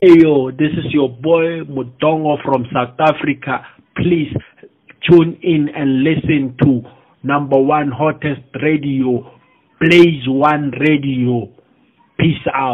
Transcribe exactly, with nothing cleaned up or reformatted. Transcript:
Yo, this is your boy Mutongo from South Africa. Please tune in and listen to number one hottest radio, Blaze One Radio. Peace out.